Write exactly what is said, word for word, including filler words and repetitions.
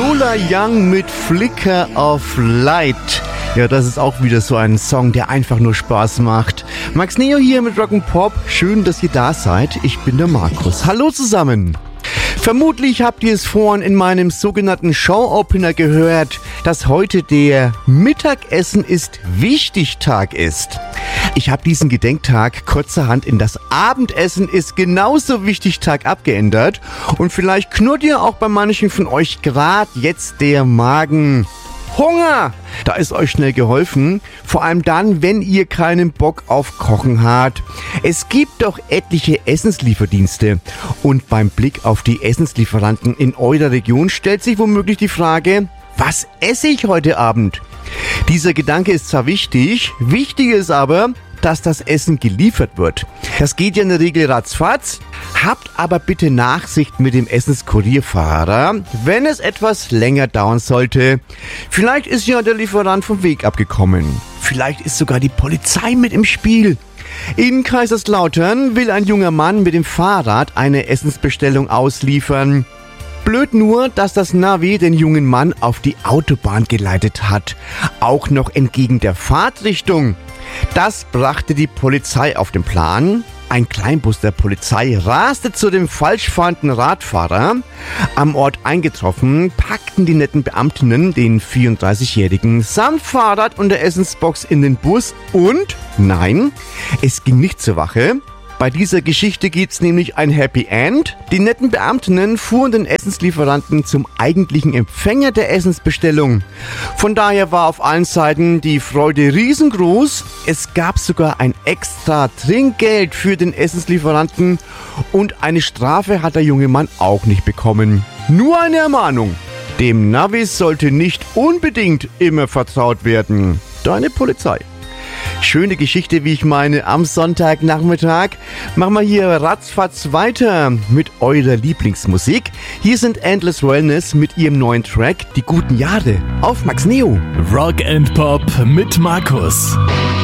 Lola Young mit Flicker of Light. Ja, das ist auch wieder so ein Song, der einfach nur Spaß macht. Max Neo hier mit Rock'n'Pop. Schön, dass ihr da seid. Ich bin der Markus. Hallo zusammen. Vermutlich habt ihr es vorhin in meinem sogenannten Show-Opener gehört, dass heute der Mittagessen ist wichtig Tag ist. Ich habe diesen Gedenktag kurzerhand in das Abendessen ist genauso wichtig Tag abgeändert und vielleicht knurrt ihr auch bei manchen von euch gerade jetzt der Magen. Hunger! Da ist euch schnell geholfen, vor allem dann, wenn ihr keinen Bock auf Kochen habt. Es gibt doch etliche Essenslieferdienste und beim Blick auf die Essenslieferanten in eurer Region stellt sich womöglich die Frage, was esse ich heute Abend? Dieser Gedanke ist zwar wichtig, wichtig ist aber, dass das Essen geliefert wird. Das geht ja in der Regel ratzfatz. Habt aber bitte Nachsicht mit dem Essenskurierfahrer, wenn es etwas länger dauern sollte. Vielleicht ist ja der Lieferant vom Weg abgekommen. Vielleicht ist sogar die Polizei mit im Spiel. In Kaiserslautern will ein junger Mann mit dem Fahrrad eine Essensbestellung ausliefern. Blöd nur, dass das Navi den jungen Mann auf die Autobahn geleitet hat. Auch noch entgegen der Fahrtrichtung. Das brachte die Polizei auf den Plan. Ein Kleinbus der Polizei raste zu dem falsch fahrenden Radfahrer. Am Ort eingetroffen, packten die netten Beamtinnen den vierunddreißigjährigen samt Fahrrad und der Essensbox in den Bus und, nein, es ging nicht zur Wache. Bei dieser Geschichte gibt's nämlich ein Happy End. Die netten Beamtinnen fuhren den Essenslieferanten zum eigentlichen Empfänger der Essensbestellung. Von daher war auf allen Seiten die Freude riesengroß. Es gab sogar ein extra Trinkgeld für den Essenslieferanten und eine Strafe hat der junge Mann auch nicht bekommen. Nur eine Ermahnung. Dem Navi sollte nicht unbedingt immer vertraut werden. Deine Polizei. Schöne Geschichte, wie ich meine, am Sonntagnachmittag. Machen wir hier ratzfatz weiter mit eurer Lieblingsmusik. Hier sind Endless Wellness mit ihrem neuen Track Die guten Jahre auf Max Neo. Rock and Pop mit Markus.